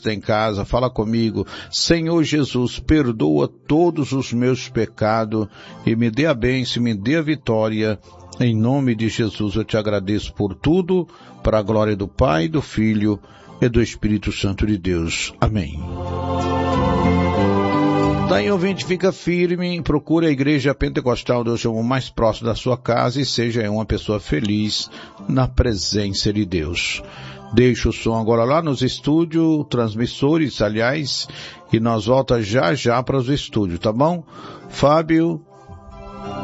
está em casa, fala comigo. Senhor Jesus, perdoa todos os meus pecados e me dê a bênção, me dê a vitória. Em nome de Jesus eu te agradeço por tudo, para a glória do Pai, do Filho e do Espírito Santo de Deus. Amém. Daí, ouvinte, fica firme, procure a Igreja Pentecostal Deus Chamou mais próximo da sua casa e seja uma pessoa feliz na presença de Deus. Deixa o som agora lá nos estúdios, transmissores, aliás, e nós voltamos já para os estúdios, tá bom? Fábio,